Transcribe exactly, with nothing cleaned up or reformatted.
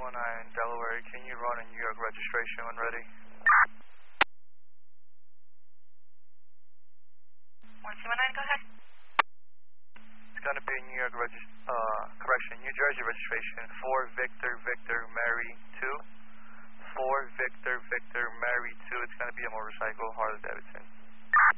one nine Delaware, can you run a New York registration when ready? one two one nine, go ahead. It's going to be New York regist uh, correction, New Jersey registration, four Victor Victor Mary two. four Victor Victor Mary two, it's going to be a motorcycle, Harley Davidson.